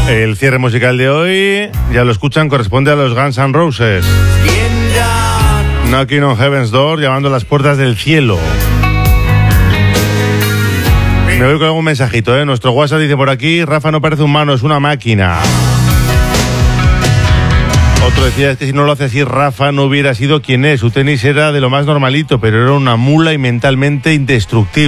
El cierre musical de hoy, ya lo escuchan, corresponde a los Guns N' Roses. Knocking on Heaven's Door, llamando a las puertas del cielo. Me voy con algún mensajito, ¿eh? Nuestro WhatsApp dice por aquí: Rafa no parece humano, es una máquina. Otro decía: es que si no lo hace así, Rafa no hubiera sido quien es. Su tenis era de lo más normalito, pero era una mula y mentalmente indestructible.